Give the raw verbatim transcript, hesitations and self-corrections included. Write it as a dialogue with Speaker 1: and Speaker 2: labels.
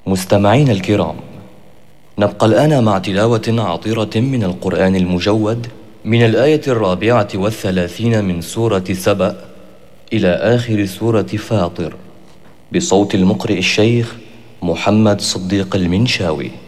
Speaker 1: مستمعين الكرام، نبقى الآن مع تلاوة عطرة من القرآن المجود من الآية الرابعة والثلاثين من سورة سبأ إلى آخر سورة فاطر، بصوت المقرئ الشيخ محمد صديق المنشاوي.